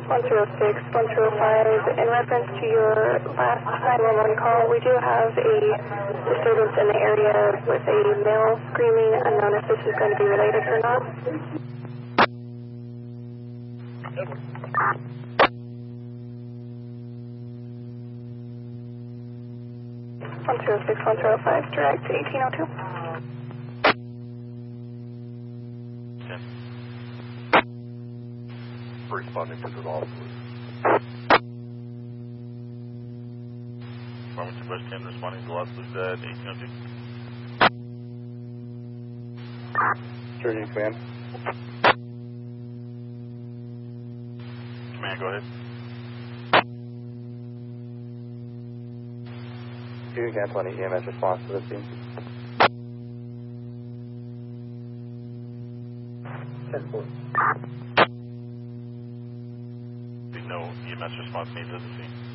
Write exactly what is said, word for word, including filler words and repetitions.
one zero six, one zero five, in reference to your last nine one one call, we do have a disturbance in the area with a male screaming, unknown if this is going to be related or not. one zero six, one zero five, direct to eighteen oh two. Responding to the law. Farmington West ten responding to Los Luz at eighteen oh two. Surgeon command. Command, go ahead. You can cancel any E M S response to this scene. ten four. No E M S response needed at the scene.